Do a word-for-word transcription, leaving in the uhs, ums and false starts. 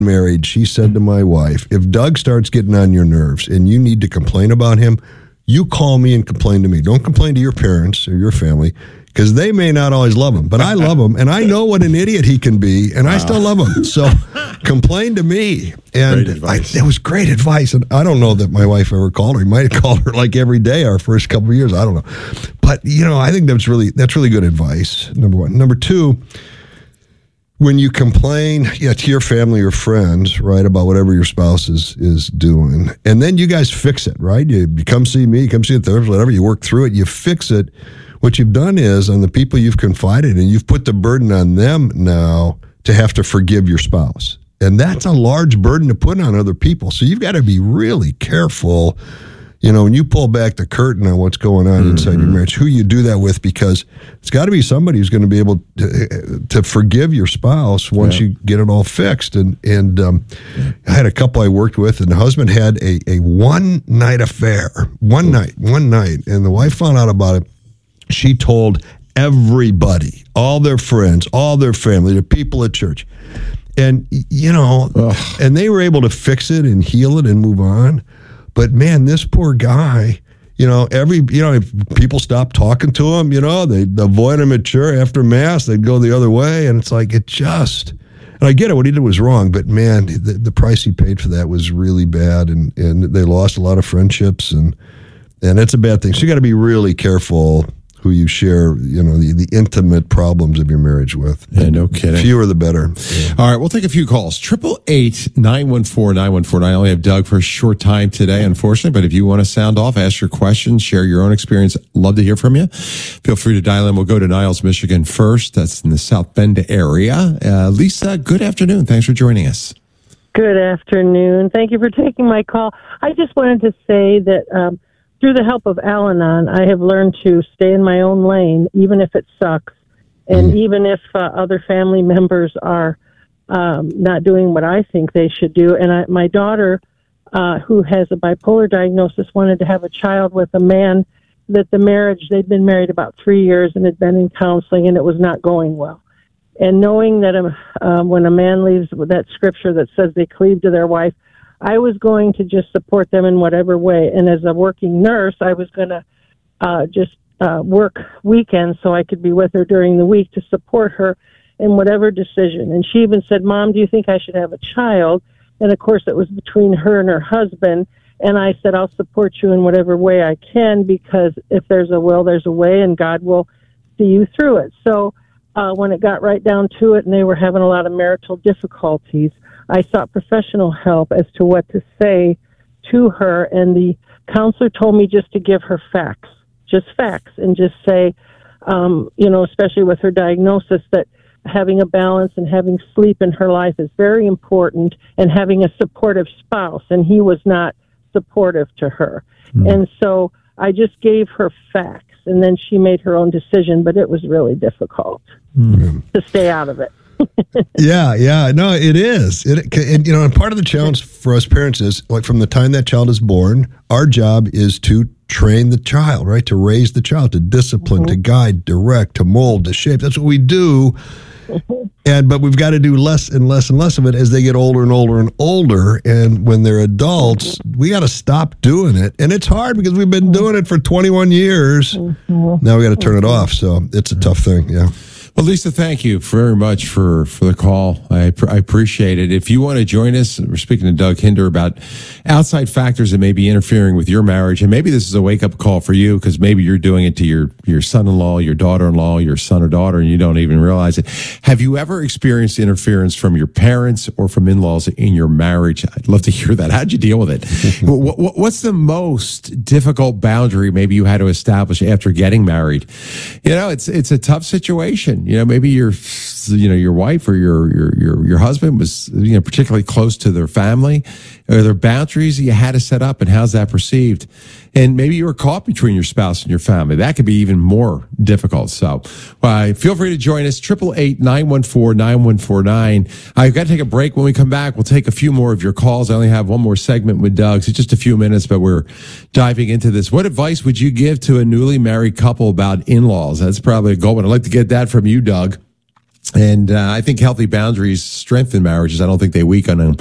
married, she said to my wife, if Doug starts getting on your nerves and you need to complain about him, you call me and complain to me. Don't complain to your parents or your family, because they may not always love him, but I love him, and I know what an idiot he can be, and wow. I still love him. So complain to me. And I, it was great advice. And I don't know that my wife ever called her. He might have called her like every day our first couple of years. I don't know. But, you know, I think that's really that's really good advice, number one. Number two, when you complain yeah, to your family or friends, right, about whatever your spouse is, is doing, and then you guys fix it, right? You, you come see me, you come see a therapist, whatever, you work through it, you fix it. What you've done is, on the people you've confided in, you've put the burden on them now to have to forgive your spouse. And that's a large burden to put on other people. So you've got to be really careful, you know, when you pull back the curtain on what's going on mm-hmm. inside your marriage, who you do that with, because it's got to be somebody who's going to be able to, to forgive your spouse once yeah. you get it all fixed. And and um, yeah. I had a couple I worked with, and the husband had a, a one-night affair, one oh. night, one night, and the wife found out about it. She told everybody, all their friends, all their family, the people at church. And, you know, Ugh. and they were able to fix it and heal it and move on. But, man, this poor guy, you know, every, you know, if people stopped talking to him, you know, they'd avoid him at church after Mass, they'd go the other way. And it's like, it just, and I get it, what he did was wrong, but, man, the, the price he paid for that was really bad. And, and they lost a lot of friendships, and, and it's a bad thing. So you got to be really careful who you share, you know, the, the intimate problems of your marriage with. Yeah, no kidding. Fewer the better. Yeah. All right, we'll take a few calls. Triple eight nine one four nine one four nine. I only have Doug for a short time today, unfortunately, but if you want to sound off, ask your questions, share your own experience, love to hear from you. Feel free to dial in. We'll go to Niles, Michigan first. That's in the South Bend area. Uh, Lisa, good afternoon. Thanks for joining us. Good afternoon. Thank you for taking my call. I just wanted to say that um, through the help of Al-Anon, I have learned to stay in my own lane, even if it sucks, and even if uh, other family members are um, not doing what I think they should do. And I, my daughter, uh, who has a bipolar diagnosis, wanted to have a child with a man that the marriage, they'd been married about three years and had been in counseling, and it was not going well. And knowing that um, uh, when a man leaves with that scripture that says they cleave to their wife, I was going to just support them in whatever way. And as a working nurse, I was going to uh, just uh, work weekends so I could be with her during the week to support her in whatever decision. And she even said, Mom, do you think I should have a child? And, of course, it was between her and her husband. And I said, I'll support you in whatever way I can, because if there's a will, there's a way, and God will see you through it. So uh, when it got right down to it and they were having a lot of marital difficulties, I sought professional help as to what to say to her, and the counselor told me just to give her facts, just facts, and just say, um, you know, especially with her diagnosis, that having a balance and having sleep in her life is very important, and having a supportive spouse, and he was not supportive to her. Mm. And so I just gave her facts, and then she made her own decision, but it was really difficult mm. to stay out of it. yeah, yeah, no, it is. It, and, you know, and part of the challenge for us parents is, like, from the time that child is born, our job is to train the child, right? To raise the child, to discipline, mm-hmm. to guide, direct, to mold, to shape. That's what we do. Mm-hmm. And but we've got to do less and less and less of it as they get older and older and older. And when they're adults, mm-hmm. we got to stop doing it. And it's hard because we've been doing it for twenty-one years. Mm-hmm. Now we got to turn it off. So it's a tough thing. Yeah. Well, Lisa, thank you very much for, for the call. I, I appreciate it. If you want to join us, we're speaking to Doug Hinder about outside factors that may be interfering with your marriage. And maybe this is a wake-up call for you, because maybe you're doing it to your, your son-in-law, your daughter-in-law, your son or daughter, and you don't even realize it. Have you ever experienced interference from your parents or from in-laws in your marriage? I'd love to hear that. How'd you deal with it? what, what, what's the most difficult boundary maybe you had to establish after getting married? You know, it's it's a tough situation. You know, maybe your, you know, your wife or your, your, your, your husband was, you know, particularly close to their family. Are there boundaries you had to set up, and how's that perceived? And maybe you were caught between your spouse and your family. That could be even more difficult. So uh, feel free to join us. eight eight eight, nine one four, nine one four nine. I've got to take a break. When we come back, we'll take a few more of your calls. I only have one more segment with Doug. So just a few minutes, but we're diving into this. What advice would you give to a newly married couple about in-laws? That's probably a goal one. I'd like to get that from you, Doug. And uh, I think healthy boundaries strengthen marriages. I don't think they weaken them.